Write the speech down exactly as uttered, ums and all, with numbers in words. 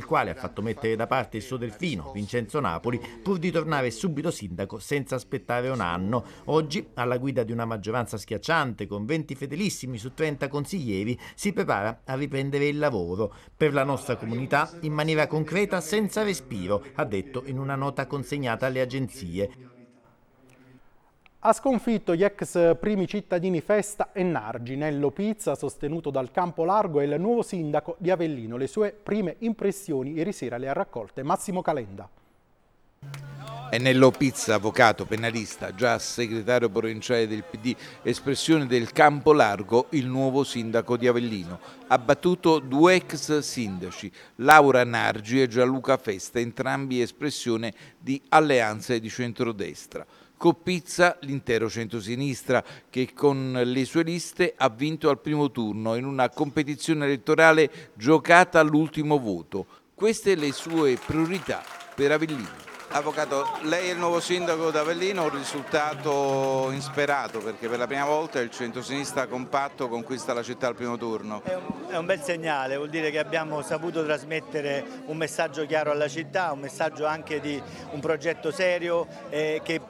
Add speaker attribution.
Speaker 1: quale ha fatto mettere da parte il suo delfino, Vincenzo Napoli, pur di tornare subito sindaco senza aspettare un anno. Oggi, alla guida di una maggioranza schiacciante con venti fedelissimi su trenta consiglieri, si prepara a riprendere il lavoro per la nostra comunità in maniera concreta, senza respiro, ha detto in una nota consegnata alle agenzie.
Speaker 2: Ha sconfitto gli ex primi cittadini Festa e Nargi. Nello Pizza, sostenuto dal Campo Largo, è il nuovo sindaco di Avellino. Le sue prime impressioni ieri sera le ha raccolte Massimo Calenda.
Speaker 3: È Nello Pizza, avvocato, penalista, già segretario provinciale del P D, espressione del Campo Largo, il nuovo sindaco di Avellino. Ha battuto due ex sindaci, Laura Nargi e Gianluca Festa, entrambi espressione di alleanze di centrodestra. Con Pizza l'intero centrosinistra, che con le sue liste ha vinto al primo turno in una competizione elettorale giocata all'ultimo voto. Queste le sue priorità per Avellino.
Speaker 4: Avvocato, lei è il nuovo sindaco di Avellino, un risultato insperato perché per la prima volta il centrosinistra compatto conquista la città al primo turno.
Speaker 5: È un, è un bel segnale, vuol dire che abbiamo saputo trasmettere un messaggio chiaro alla città, un messaggio anche di un progetto serio eh, che